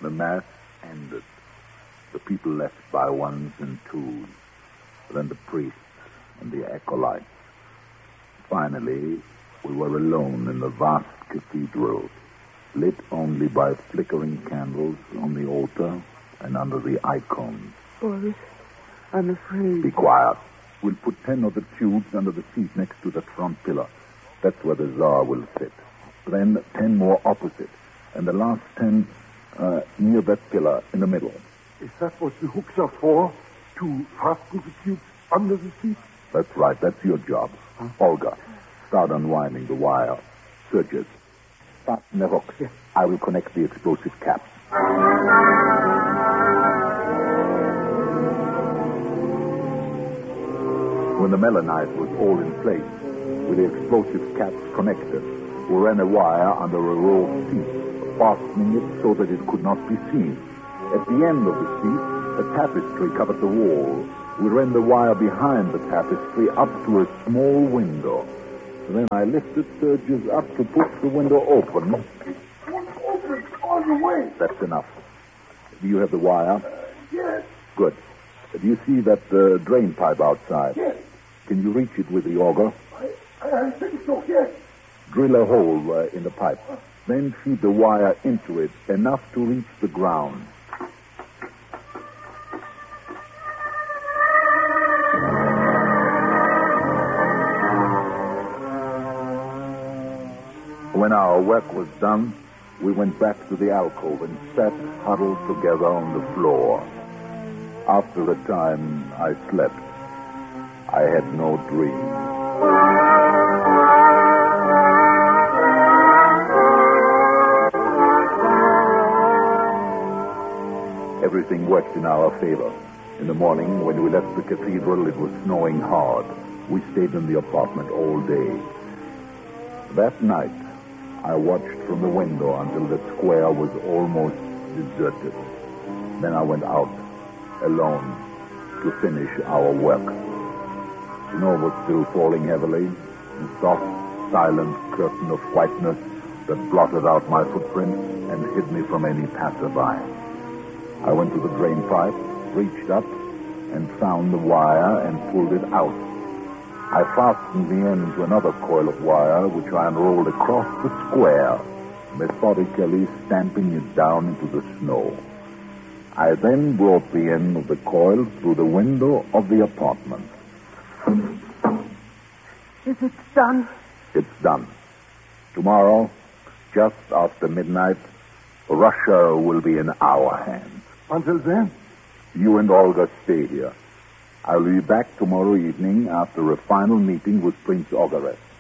The mass ended. The people left by ones and twos. Then the priests and the acolytes. Finally, we were alone in the vast cathedral, lit only by flickering candles on the altar and under the icons. Boris, I'm afraid. Be quiet. We'll put 10 of the tubes under the seat next to the front pillar. That's where the Tsar will sit. Then 10 more opposite. And the last 10 near that pillar in the middle. Is that what the hooks are for? To fasten the tubes under the seat? That's right. That's your job. Huh? Olga, start unwinding the wire. Sergius, fasten the hooks. Yes. I will connect the explosive caps. When the melanite was all in place, with the explosive caps connected, we ran a wire under a row of seats, fastening it so that it could not be seen. At the end of the seat, a tapestry covered the wall. We ran the wire behind the tapestry up to a small window. Then I lifted Sergius up to push the window open. It won't open all the way. That's enough. Do you have the wire? Yes. Good. Do you see that drain pipe outside? Yes. Can you reach it with the auger? I think so, yes. Drill a hole in the pipe. Then feed the wire into it, enough to reach the ground. When our work was done, we went back to the alcove and sat huddled together on the floor. After a time, I slept. I had no dreams. Everything worked in our favor. In the morning, when we left the cathedral, it was snowing hard. We stayed in the apartment all day. That night, I watched from the window until the square was almost deserted. Then I went out, alone, to finish our work. Snow was still falling heavily, a soft, silent curtain of whiteness that blotted out my footprints and hid me from any passerby. I went to the drain pipe, reached up, and found the wire and pulled it out. I fastened the end to another coil of wire, which I unrolled across the square, methodically stamping it down into the snow. I then brought the end of the coil through the window of the apartment. Is it done? It's done. Tomorrow, just after midnight, Russia will be in our hands. Until then? You and Olga stay here. I'll be back tomorrow evening after a final meeting with Prince Ogarev.